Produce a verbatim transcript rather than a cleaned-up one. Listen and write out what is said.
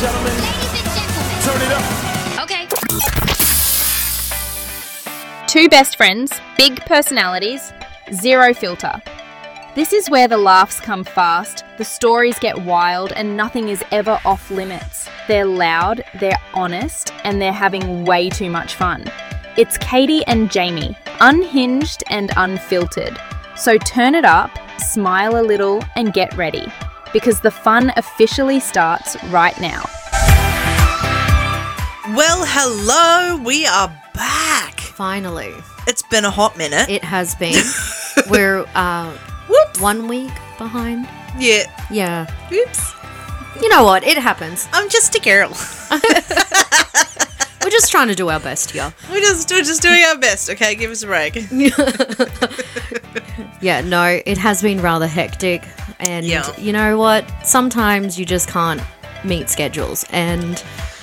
gentlemen. Ladies and gentlemen. Turn it up. Okay. Two best friends, big personalities, zero filter. This is where the laughs come fast, the stories get wild, and nothing is ever off limits. They're loud, they're honest, and they're having way too much fun. It's Katie and Jamie, unhinged and unfiltered. So turn it up, smile a little, and get ready, because the fun officially starts right now. Well, hello, we are back. Finally. It's been a hot minute. It has been. We're uh, Whoops. one week behind. Yeah. Yeah. Oops. You know what? It happens. I'm just a girl. We're just trying to do our best here. We're just, we're just doing our best, okay? Give us a break. Yeah, no, it has been rather hectic. And Yeah. you know what? Sometimes you just can't meet schedules. And